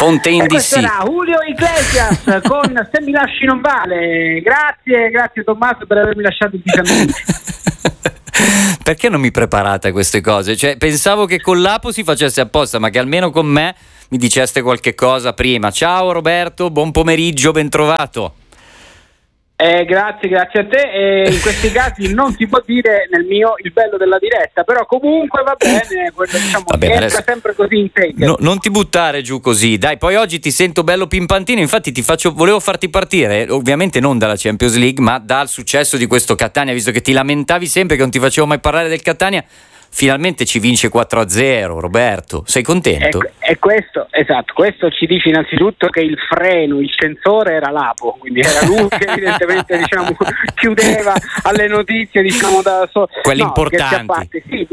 Fontaine Questo DC. era Julio Iglesias con Se mi lasci non vale. Grazie Tommaso per avermi lasciato i 10 minuti. Perché non mi preparate queste cose? Cioè, pensavo che con l'Apo si facesse apposta, ma che almeno con me mi diceste qualche cosa prima. Ciao Roberto, buon pomeriggio, ben trovato. Grazie a te. In questi casi non si può dire nel mio il bello della diretta, però comunque va bene, quello, diciamo, Vabbè, entra adesso sempre così in take. non ti buttare giù così, dai. Poi oggi ti sento bello pimpantino, infatti volevo farti partire, ovviamente non dalla Champions League, ma dal successo di questo Catania, visto che ti lamentavi sempre che non ti facevo mai parlare del Catania. Finalmente ci vince 4-0, Roberto, sei contento? E questo, esatto, questo ci dice innanzitutto che il freno, il sensore era l'Apo, quindi era lui che evidentemente diciamo chiudeva alle notizie, diciamo, quelle importanti. Sì,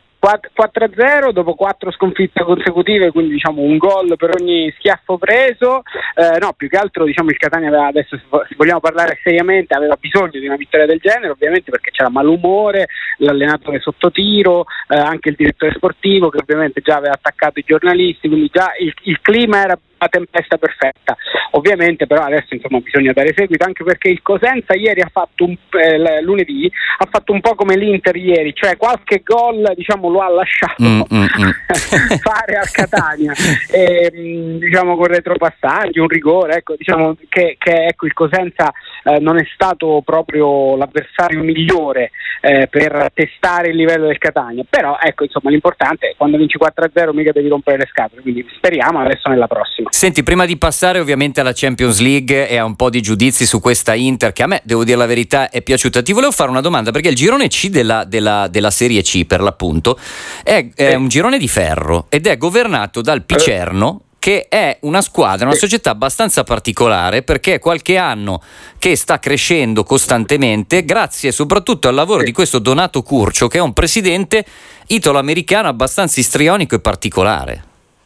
4-0 dopo 4 sconfitte consecutive, quindi diciamo un gol per ogni schiaffo preso. No, più che altro diciamo il Catania aveva, adesso se vogliamo parlare seriamente, aveva bisogno di una vittoria del genere, ovviamente, perché c'era malumore, l'allenatore sotto tiro, anche il direttore sportivo che ovviamente già aveva attaccato i giornalisti, quindi già il clima era la tempesta perfetta. Ovviamente però adesso insomma bisogna dare seguito, anche perché il Cosenza ieri ha fatto lunedì ha fatto un po' come l'Inter ieri, cioè qualche gol diciamo lo ha lasciato fare al Catania, diciamo con retropassaggi, un rigore, ecco, diciamo che ecco il Cosenza non è stato proprio l'avversario migliore per testare il livello del Catania, però ecco insomma l'importante è quando vinci 4-0 mica devi rompere le scatole, quindi speriamo adesso nella prossima. Senti, prima di passare ovviamente alla Champions League e a un po' di giudizi su questa Inter, che a me, devo dire la verità, è piaciuta, ti volevo fare una domanda, perché il girone C della Serie C, per l'appunto, è un girone di ferro ed è governato dal Picerno, che è una squadra, una società abbastanza particolare, perché è qualche anno che sta crescendo costantemente grazie soprattutto al lavoro di questo Donato Curcio, che è un presidente italo-americano abbastanza istrionico e particolare.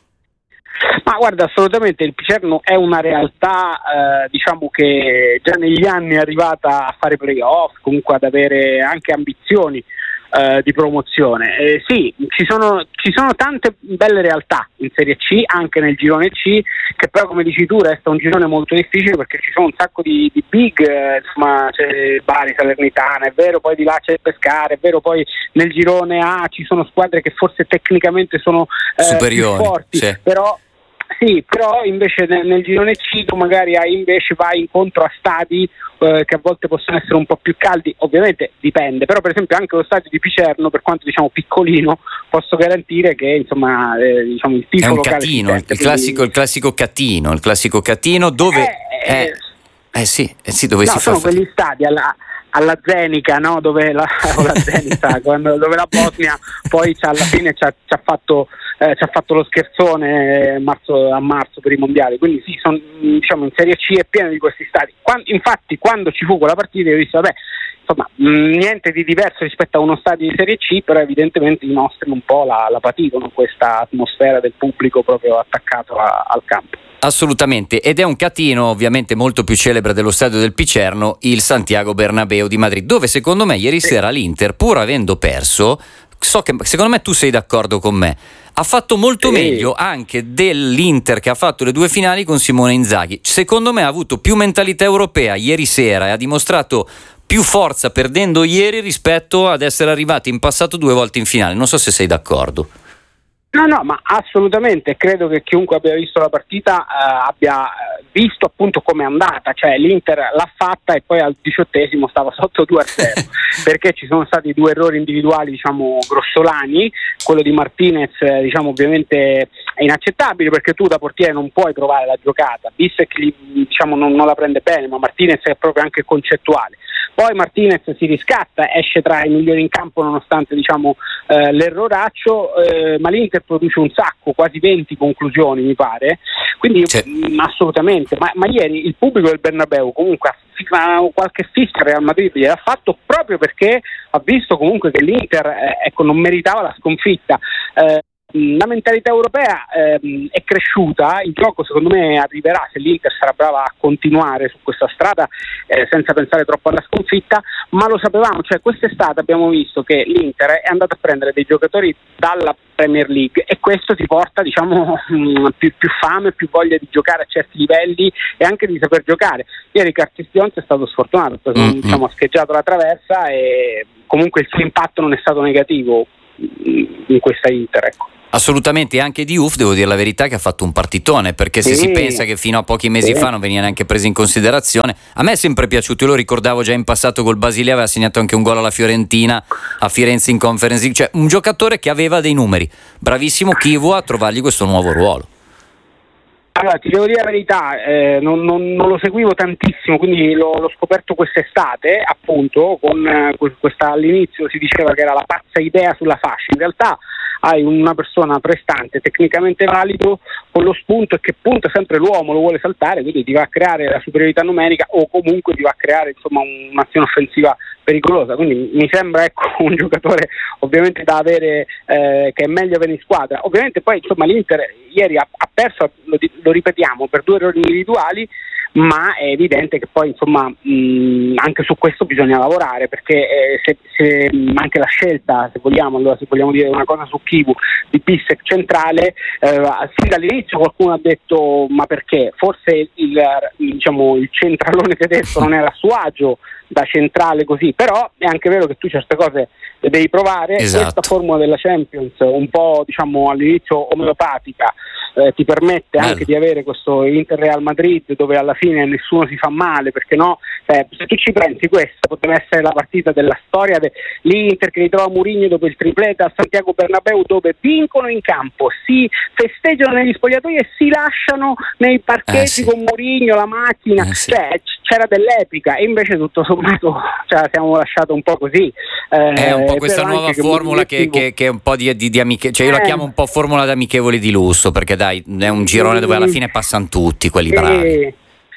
Ma guarda, assolutamente il Picerno è una realtà diciamo che già negli anni è arrivata a fare playoff, comunque ad avere anche ambizioni di promozione. Sì, ci sono tante belle realtà in Serie C, anche nel girone C, che però come dici tu resta un girone molto difficile perché ci sono un sacco di big, insomma c'è Bari, Salernitana, è vero, poi di là c'è Pescara, è vero, poi nel girone A ci sono squadre che forse tecnicamente sono superiori, più forti, sì. Però invece nel girone C tu magari vai incontro a stadi che a volte possono essere un po' più caldi, ovviamente dipende, però per esempio anche lo stadio di Picerno, per quanto diciamo piccolino, posso garantire che insomma diciamo il tifo è un locale catino, il classico catino dove dove si fa sono quegli stadi alla Zenica, no? Dove la Zenica, dove la Bosnia poi alla fine ci ha fatto lo scherzone a marzo per i mondiali, quindi sì, diciamo in Serie C è pieno di questi stadi. Infatti quando ci fu quella partita io ho visto insomma niente di diverso rispetto a uno stadio di Serie C, però evidentemente i nostri un po' la pativano questa atmosfera del pubblico proprio attaccato al campo. Assolutamente, ed è un catino ovviamente molto più celebre dello stadio del Picerno, il Santiago Bernabéu di Madrid, dove secondo me ieri sera l'Inter, pur avendo perso, so che secondo me tu sei d'accordo con me, ha fatto molto meglio anche dell'Inter che ha fatto le 2 finali con Simone Inzaghi. Secondo me ha avuto più mentalità europea ieri sera e ha dimostrato più forza perdendo ieri rispetto ad essere arrivati in passato 2 volte in finale. Non so se sei d'accordo. No, ma assolutamente, credo che chiunque abbia visto la partita abbia visto appunto come è andata, cioè l'Inter l'ha fatta e poi al 18esimo stava sotto 2-0 perché ci sono stati 2 errori individuali diciamo grossolani, quello di Martinez diciamo ovviamente è inaccettabile perché tu da portiere non puoi provare la giocata, Bissek diciamo non la prende bene, ma Martinez è proprio anche concettuale. Poi Martinez si riscatta, esce tra i migliori in campo nonostante diciamo l'erroraccio, ma l'Inter produce un sacco, quasi 20 conclusioni mi pare, quindi assolutamente, ma ieri il pubblico del Bernabéu comunque qualche fischia Real Madrid gliel'ha fatto proprio perché ha visto comunque che l'Inter non meritava la sconfitta. la mentalità europea è cresciuta, il gioco secondo me arriverà se l'Inter sarà brava a continuare su questa strada senza pensare troppo alla sconfitta, ma lo sapevamo, cioè quest'estate abbiamo visto che l'Inter è andata a prendere dei giocatori dalla Premier League e questo ti porta più fame, più voglia di giocare a certi livelli e anche di saper giocare. Ieri Curtis Jones è stato sfortunato, ha scheggiato la traversa e comunque il suo impatto non è stato negativo in questa Inter, ecco. Assolutamente, anche Diouf devo dire la verità che ha fatto un partitone, perché se si pensa che fino a pochi mesi fa non veniva neanche preso in considerazione, a me è sempre piaciuto, io lo ricordavo già in passato col Basilea, aveva segnato anche un gol alla Fiorentina a Firenze in Conference League, cioè un giocatore che aveva dei numeri, bravissimo Chivu a trovargli questo nuovo ruolo. Allora, ti devo dire la verità, non lo seguivo tantissimo, quindi l'ho scoperto quest'estate, appunto, con questa, all'inizio si diceva che era la pazza idea sulla fascia, in realtà hai una persona prestante, tecnicamente valido, con lo spunto e che punta sempre l'uomo, lo vuole saltare, quindi ti va a creare la superiorità numerica o comunque ti va a creare un'azione offensiva pericolosa, quindi mi sembra un giocatore ovviamente da avere, che è meglio avere in squadra. Ovviamente poi l'Inter ieri ha perso, lo ripetiamo, per 2 errori individuali, ma è evidente che poi anche su questo bisogna lavorare, perché se anche la scelta, se vogliamo dire una cosa su Chivu, di Bissek centrale, sin dall'inizio qualcuno ha detto ma perché? Forse il centralone tedesco non era a suo agio da centrale così, però è anche vero che tu certe cose le devi provare. Esatto. Questa formula della Champions un po' all'inizio omeopatica ti permette anche di avere questo Inter Real Madrid dove alla fine nessuno si fa male, perché no? Se tu ci pensi, questa potrebbe essere la partita della storia l'Inter che ritrova Mourinho dopo il triplete a Santiago Bernabéu, dove vincono in campo, si festeggiano negli spogliatoi e si lasciano nei parcheggi con Mourinho, la macchina, cioè c'era dell'epica, e invece tutto sommato siamo lasciato un po' così. È un po' questa nuova formula che è un po' di amichevole, cioè io la chiamo un po' formula da amichevoli di lusso, perché dai, è un girone dove alla fine passano tutti quelli bravi.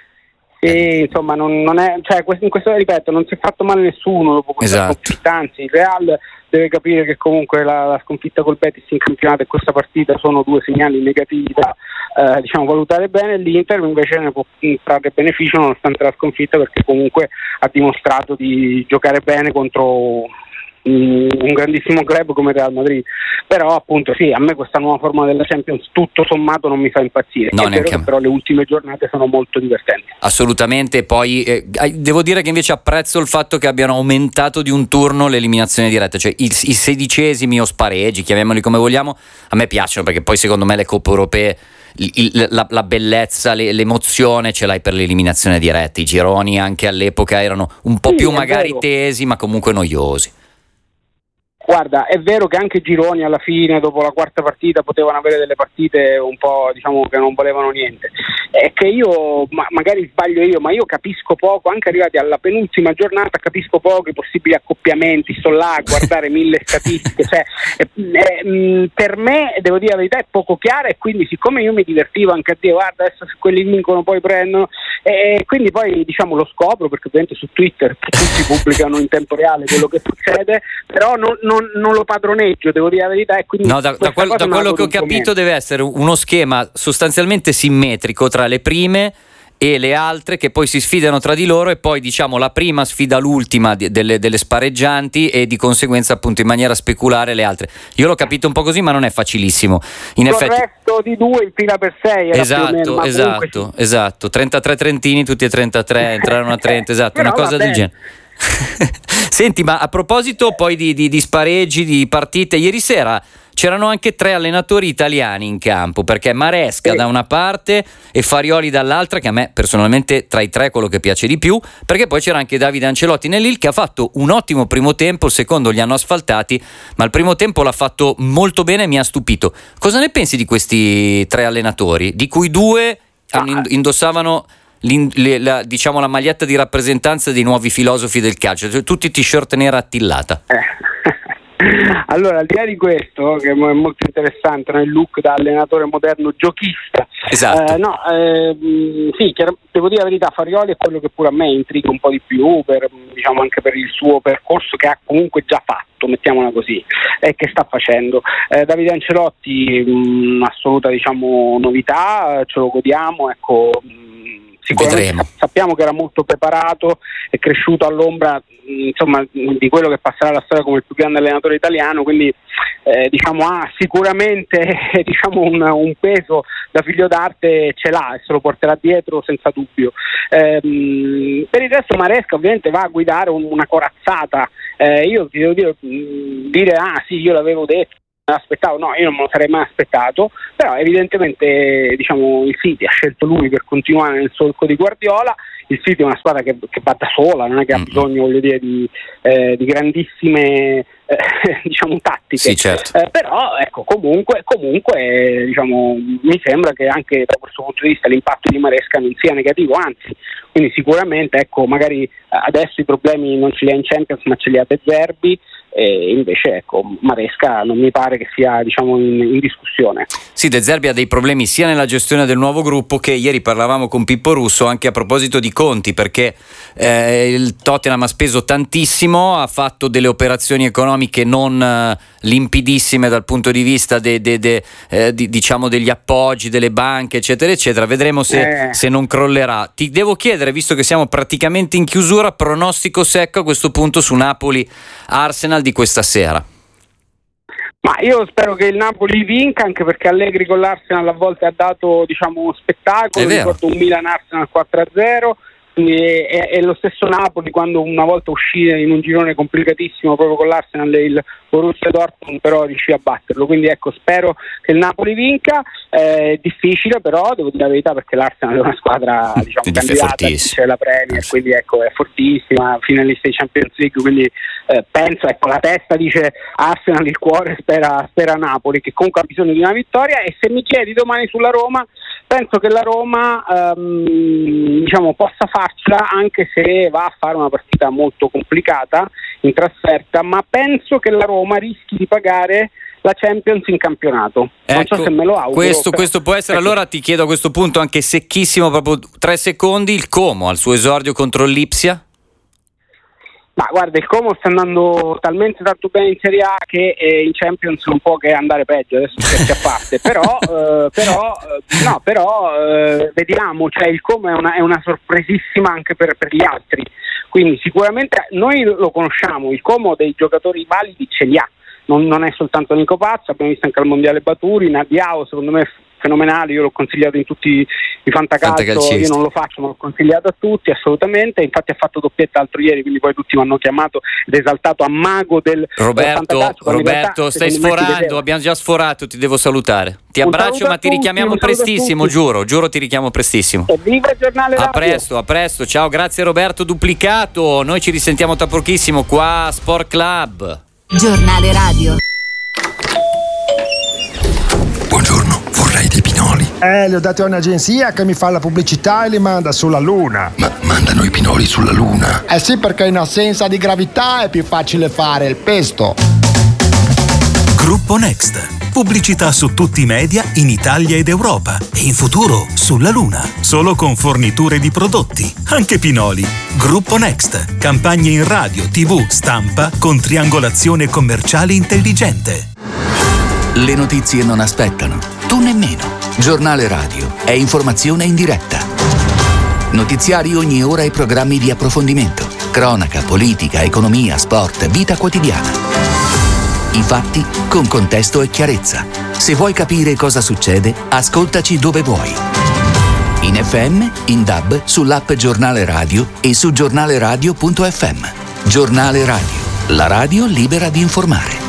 Sì, insomma, non è, in questo ripeto, non si è fatto male nessuno dopo questa sconfitta, anzi il Real deve capire che comunque la sconfitta col Betis in campionato e questa partita sono 2 segnali negativi da valutare bene. L'Inter invece ne può trarre beneficio nonostante la sconfitta, perché comunque ha dimostrato di giocare bene contro un grandissimo club come Real Madrid, però appunto a me questa nuova forma della Champions tutto sommato non mi fa impazzire, però le ultime giornate sono molto divertenti. Assolutamente, poi devo dire che invece apprezzo il fatto che abbiano aumentato di un turno l'eliminazione diretta, cioè i 16esimi o spareggi, chiamiamoli come vogliamo, a me piacciono, perché poi secondo me le coppe europee la bellezza, l'emozione ce l'hai per l'eliminazione diretta. I gironi anche all'epoca erano un po' più magari tesi, ma comunque noiosi. Guarda, è vero che anche gironi alla fine, dopo la quarta partita, potevano avere delle partite un po' che non volevano niente. È che io, magari sbaglio io, ma io capisco poco, anche arrivati alla penultima giornata, capisco poco i possibili accoppiamenti, sto là a guardare 1000 statistiche, per me, devo dire la verità, è poco chiara, e quindi siccome io mi divertivo anche a dire guarda adesso se quelli vincono poi prendono, e quindi poi lo scopro, perché ovviamente su Twitter tutti pubblicano in tempo reale quello che succede, però non lo padroneggio, devo dire la verità, e quindi da quello che ho capito deve essere uno schema sostanzialmente simmetrico tra le prime e le altre, che poi si sfidano tra di loro, e poi la prima sfida l'ultima delle spareggianti, e di conseguenza appunto in maniera speculare le altre. Io l'ho capito un po' così, ma non è facilissimo in effetti. Il resto di 2 il fila per 6 esatto 33 trentini, tutti e 33 entrarono a 30, esatto, una cosa del genere. Senti, ma a proposito poi di spareggi, di partite, ieri sera c'erano anche 3 allenatori italiani in campo, perché Maresca da una parte e Farioli dall'altra, che a me personalmente tra i 3 è quello che piace di più, perché poi c'era anche Davide Ancelotti nell'Il, che ha fatto un ottimo primo tempo, il secondo li hanno asfaltati, ma il primo tempo l'ha fatto molto bene e mi ha stupito. Cosa ne pensi di questi 3 allenatori, di cui 2 indossavano la maglietta di rappresentanza dei nuovi filosofi del calcio, cioè tutti t-shirt nera attillata? Allora, al di là di questo, che è molto interessante, no? Il look da allenatore moderno giochista. Esatto. Sì, devo dire la verità, Farioli è quello che pure a me intriga un po' di più, diciamo anche per il suo percorso che ha comunque già fatto, mettiamola così, e che sta facendo. Davide Ancelotti, assoluta, diciamo, novità, ce lo godiamo, ecco. Sicuramente sappiamo che era molto preparato, è cresciuto all'ombra, insomma, di quello che passerà alla storia come il più grande allenatore italiano, quindi diciamo ha sicuramente diciamo un peso da figlio d'arte, ce l'ha e se lo porterà dietro senza dubbio. Per il resto Maresca ovviamente va a guidare una corazzata, io ti devo dire sì, io l'avevo detto, aspettavo, no, io non me lo sarei mai aspettato, però evidentemente diciamo il City ha scelto lui per continuare nel solco di Guardiola. Il City è una squadra che va da sola, non è che ha bisogno, voglio dire, di grandissime diciamo tattiche, sì, certo. Però ecco, comunque diciamo mi sembra che anche da questo punto di vista l'impatto di Maresca non sia negativo, anzi, quindi sicuramente ecco, magari adesso i problemi non ce li ha in Champions ma ce li ha De Zerbi, e invece ecco, Maresca non mi pare che sia, diciamo, in discussione. Sì, De Zerbi ha dei problemi sia nella gestione del nuovo gruppo, che ieri parlavamo con Pippo Russo anche a proposito di conti, perché il Tottenham ha speso tantissimo, ha fatto delle operazioni economiche non limpidissime dal punto di vista diciamo degli appoggi delle banche, eccetera eccetera. Vedremo se non crollerà. Ti devo chiedere, visto che siamo praticamente in chiusura, pronostico secco a questo punto su Napoli-Arsenal di questa sera. Ma io spero che il Napoli vinca, anche perché Allegri con l'Arsenal a volte ha dato, diciamo, spettacolo. Ricordo un Milan-Arsenal 4-0, è lo stesso Napoli quando una volta uscì in un girone complicatissimo proprio con l'Arsenal e il Borussia Dortmund, però riuscì a batterlo, quindi ecco, spero che il Napoli vinca. È difficile, però devo dire la verità, perché l'Arsenal è una squadra, diciamo, candidata a vincere la Premier, quindi ecco, è fortissima, finalista di Champions League, quindi penso, ecco, la testa dice Arsenal, il cuore spera Napoli, che comunque ha bisogno di una vittoria. E se mi chiedi domani sulla Roma, penso che la Roma diciamo possa farcela, anche se va a fare una partita molto complicata in trasferta, ma penso che la Roma rischi di pagare la Champions in campionato. Non so se me lo auguro. Questo può essere. Allora ti chiedo a questo punto, anche secchissimo, proprio 3 secondi, il Como al suo esordio contro l'Lipsia? Ma guarda, il Como sta andando talmente tanto bene in Serie A che in Champions non può che andare peggio, adesso scherzi a parte, però vediamo, cioè il Como è una sorpresissima anche per gli altri, quindi sicuramente noi lo conosciamo, il Como dei giocatori validi ce li ha, non è soltanto Nico Pazza, abbiamo visto anche al Mondiale Baturi, Nadiao secondo me fenomenale, io l'ho consigliato in tutti i fantacalcio, io non lo faccio ma l'ho consigliato a tutti assolutamente, infatti ha fatto doppietta l'altro ieri, quindi poi tutti mi hanno chiamato ed esaltato a mago del Roberto, stai sforando, abbiamo già sforato, ti devo salutare, ti abbraccio, ma ti richiamiamo prestissimo, giuro ti richiamo prestissimo. E viva il giornale radio. A presto, ciao, grazie Roberto Duplicato, noi ci risentiamo tra pochissimo qua a Sport Club. Giornale radio. Buongiorno, vorrei dei pinoli. Li ho dati a un'agenzia che mi fa la pubblicità e li manda sulla Luna. Ma mandano i pinoli sulla Luna? Eh sì, perché in assenza di gravità è più facile fare il pesto. Gruppo Next. Pubblicità su tutti i media in Italia ed Europa e in futuro sulla Luna. Solo con forniture di prodotti, anche pinoli. Gruppo Next. Campagne in radio, TV, stampa con triangolazione commerciale intelligente. Le notizie non aspettano, tu nemmeno. Giornale radio è informazione in diretta. Notiziari ogni ora e programmi di approfondimento. Cronaca, politica, economia, sport, vita quotidiana. I fatti con contesto e chiarezza. Se vuoi capire cosa succede, ascoltaci dove vuoi. In FM, in DAB, sull'app Giornale Radio e su giornaleradio.fm. Giornale Radio, la radio libera di informare.